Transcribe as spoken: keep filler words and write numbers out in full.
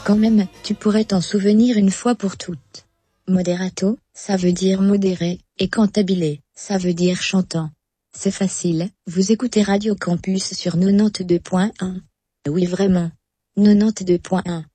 Quand même, tu pourrais t'en souvenir une fois pour toutes. Moderato, ça veut dire modéré, et cantabile, ça veut dire chantant. C'est facile, vous écoutez Radio Campus sur quatre-vingt-deux point un. Oui vraiment. quatre-vingt-deux point un.